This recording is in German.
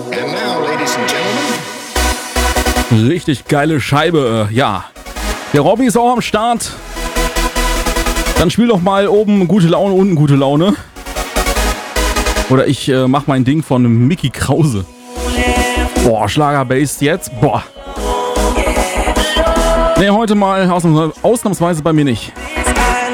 And now, ladies and gentlemen. Richtig geile Scheibe, ja. Der Robby ist auch am Start. Dann spiel doch mal oben gute Laune, unten gute Laune. Oder ich mach mein Ding von Mickey Krause. Boah, Schlager-Bass jetzt. Boah. Nee, heute mal ausnahmsweise bei mir nicht.